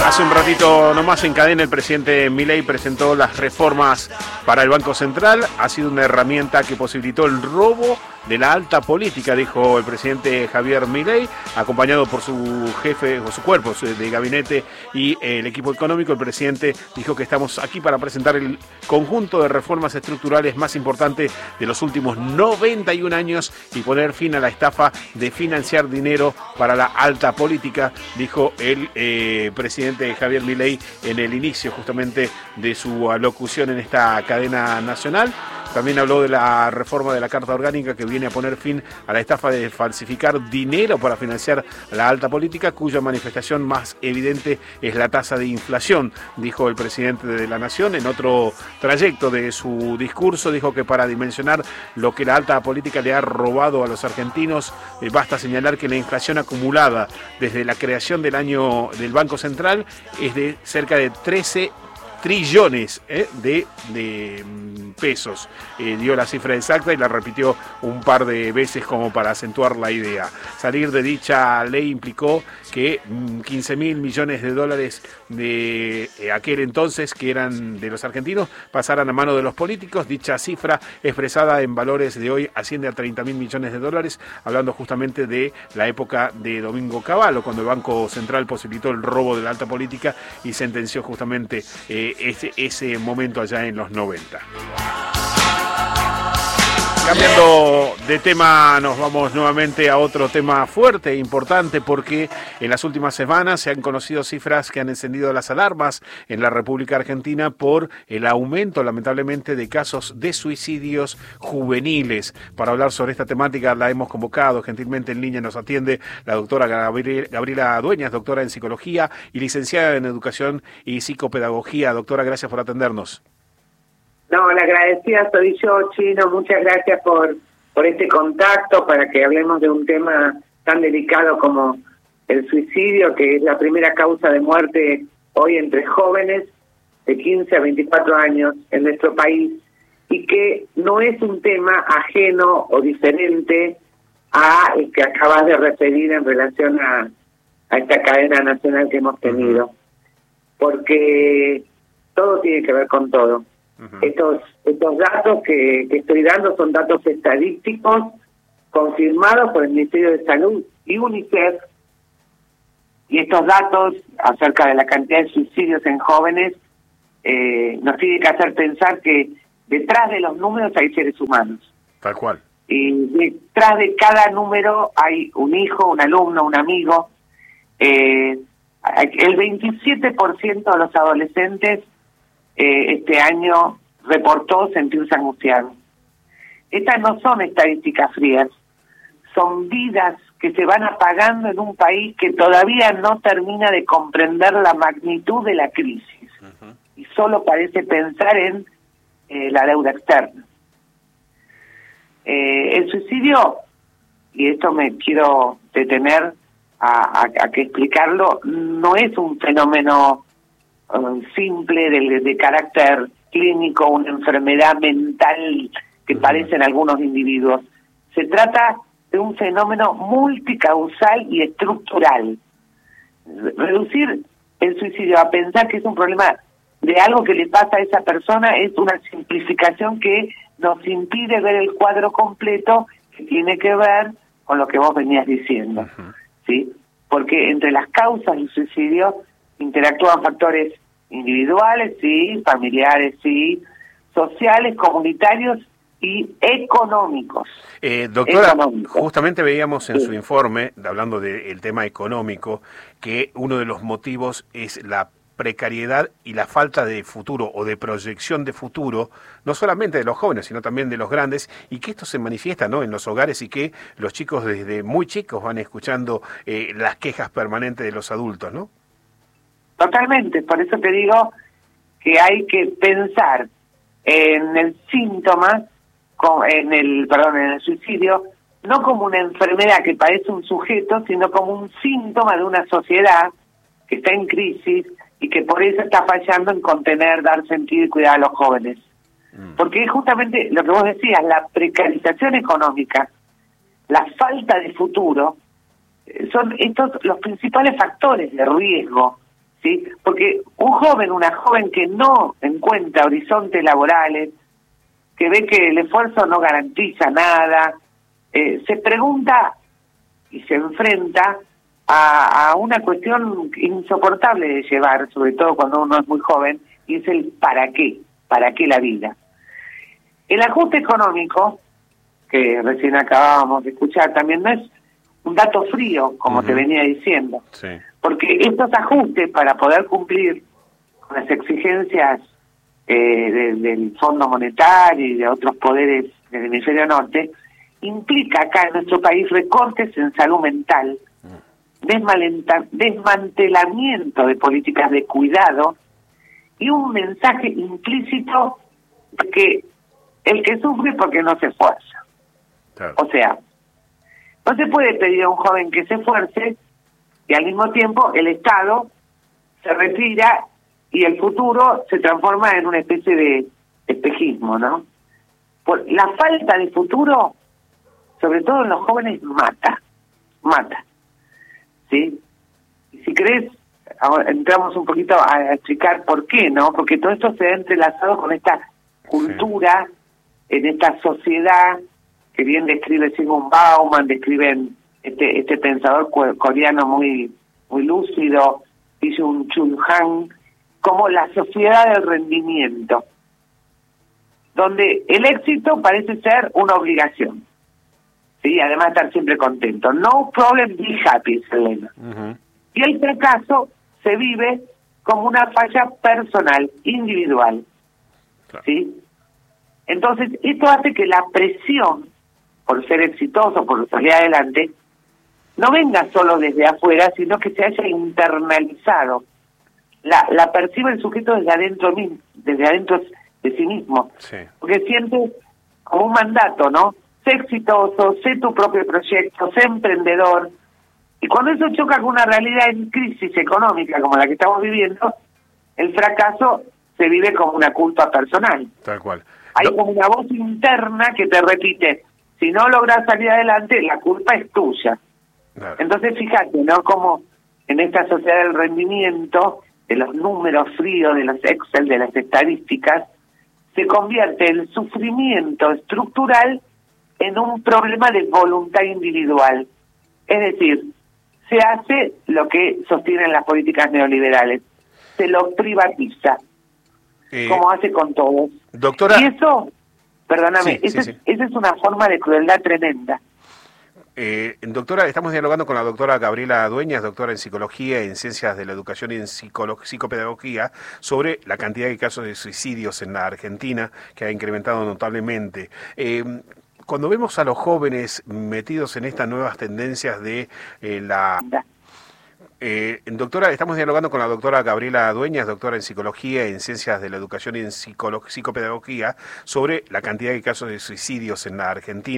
Hace un ratito nomás en cadena el presidente Milei presentó las reformas para el Banco Central. Ha sido una herramienta que posibilitó el robo de la alta política, dijo el presidente Javier Milei, acompañado por su jefe o su cuerpo de gabinete y el equipo económico. El presidente dijo que estamos aquí para presentar el conjunto de reformas estructurales más importantes de los últimos 91 años y poner fin a la estafa de financiar dinero para la alta política, dijo el presidente Javier Milei en el inicio justamente de su alocución en esta cadena nacional. También habló de la reforma de la Carta Orgánica que viene a poner fin a la estafa de falsificar dinero para financiar la alta política, cuya manifestación más evidente es la tasa de inflación, dijo el presidente de la Nación. En otro trayecto de su discurso dijo que para dimensionar lo que la alta política le ha robado a los argentinos, basta señalar que la inflación acumulada desde la creación del año del Banco Central es de cerca de 13 trillones de pesos. Dio la cifra exacta y la repitió un par de veces como para acentuar la idea. Salir de dicha ley implicó que 15.000 millones de dólares de aquel entonces, que eran de los argentinos, pasaran a mano de los políticos. Dicha cifra, expresada en valores de hoy, asciende a 30.000 millones de dólares, hablando justamente de la época de Domingo Cavallo, cuando el Banco Central posibilitó el robo de la alta política y sentenció justamente ese momento allá en los 90. Cambiando de tema, nos vamos nuevamente a otro tema fuerte e importante, porque en las últimas semanas se han conocido cifras que han encendido las alarmas en la República Argentina por el aumento, lamentablemente, de casos de suicidios juveniles. Para hablar sobre esta temática la hemos convocado. Gentilmente en línea nos atiende la doctora Gabriela Dueñas, doctora en Psicología y licenciada en Educación y Psicopedagogía. Doctora, gracias por atendernos. No, la agradecida soy yo, Chino. Muchas gracias por este contacto para que hablemos de un tema tan delicado como el suicidio, que es la primera causa de muerte hoy entre jóvenes de 15 a 24 años en nuestro país, y que no es un tema ajeno o diferente a el que acabas de referir en relación a esta cadena nacional que hemos tenido, porque todo tiene que ver con todo. Estos datos que estoy dando son datos estadísticos confirmados por el Ministerio de Salud y UNICEF, y estos datos acerca de la cantidad de suicidios en jóvenes nos tiene que hacer pensar que detrás de los números hay seres humanos. Tal cual. Y detrás de cada número hay un hijo, un alumno, un amigo. El 27% de los adolescentes este año reportó sentirse angustiado. Estas no son estadísticas frías, son vidas que se van apagando en un país que todavía no termina de comprender la magnitud de la crisis y solo parece pensar en la deuda externa. El suicidio, y esto me quiero detener a que explicarlo, no es un fenómeno simple de carácter clínico, una enfermedad mental que padecen algunos individuos. Se trata de un fenómeno multicausal y estructural. Reducir el suicidio a pensar que es un problema de algo que le pasa a esa persona es una simplificación que nos impide ver el cuadro completo, que tiene que ver con lo que vos venías diciendo, ¿sí? Porque entre las causas del suicidio interactúan factores individuales, sí, familiares, sí, sociales, comunitarios y económicos. Doctora, justamente veíamos en su informe, hablando del tema económico, que uno de los motivos es la precariedad y la falta de futuro o de proyección de futuro, no solamente de los jóvenes, sino también de los grandes, y que esto se manifiesta, ¿no?, en los hogares, y que los chicos desde muy chicos van escuchando las quejas permanentes de los adultos, ¿no? Totalmente, por eso te digo que hay que pensar en el síntoma, en el suicidio, no como una enfermedad que padece un sujeto, sino como un síntoma de una sociedad que está en crisis y que por eso está fallando en contener, dar sentido y cuidar a los jóvenes. Porque es justamente lo que vos decías, la precarización económica, la falta de futuro, son estos los principales factores de riesgo ¿sí? Porque un joven, una joven que no encuentra horizontes laborales, que ve que el esfuerzo no garantiza nada, se pregunta y se enfrenta a una cuestión insoportable de llevar, sobre todo cuando uno es muy joven, y es el ¿para qué la vida? El ajuste económico, que recién acabábamos de escuchar, también no es un dato frío, como te venía diciendo, sí. Porque estos ajustes para poder cumplir con las exigencias del Fondo Monetario y de otros poderes del hemisferio norte, implica acá en nuestro país recortes en salud mental, desmantelamiento de políticas de cuidado y un mensaje implícito de que el que sufre porque no se esfuerza. Claro. O sea, no se puede pedir a un joven que se esfuerce y al mismo tiempo el Estado se retira y el futuro se transforma en una especie de espejismo, ¿no? Por la falta de futuro, sobre todo en los jóvenes, mata, ¿sí? Y si querés, ahora entramos un poquito a explicar por qué, ¿no? Porque todo esto se ha entrelazado con esta cultura, en esta sociedad que bien describe Zygmunt Bauman, describen este pensador coreano muy lúcido, Byung Chul Han, como la sociedad del rendimiento, donde el éxito parece ser una obligación, ¿sí? Además de estar siempre contento. No problem, be happy, Selena. Y el fracaso se vive como una falla personal, individual, ¿sí? Entonces, esto hace que la presión por ser exitoso, por salir adelante, no venga solo desde afuera, sino que se haya internalizado. La percibe el sujeto desde adentro de sí mismo. Sí. Porque siente como un mandato, ¿no? Sé exitoso, sé tu propio proyecto, sé emprendedor. Y cuando eso choca con una realidad en crisis económica como la que estamos viviendo, el fracaso se vive como una culpa personal. Tal cual. Hay como una voz interna que te repite, si no logras salir adelante, la culpa es tuya. Claro. Entonces, fíjate, ¿no? Como en esta sociedad del rendimiento, de los números fríos, de los Excel, de las estadísticas, se convierte el sufrimiento estructural en un problema de voluntad individual. Es decir, se hace lo que sostienen las políticas neoliberales, se lo privatiza, como hace con todos. Doctora... Y eso, perdóname, esa es una forma de crueldad tremenda. Doctora, estamos dialogando con la doctora Gabriela Dueñas, doctora en Psicología, en Ciencias de la Educación y en Psicopedagogía, sobre la cantidad de casos de suicidios en la Argentina, que ha incrementado notablemente. Cuando vemos a los jóvenes metidos en estas nuevas tendencias de doctora, estamos dialogando con la doctora Gabriela Dueñas, doctora en Psicología, en Ciencias de la Educación y en Psicopedagogía, sobre la cantidad de casos de suicidios en la Argentina.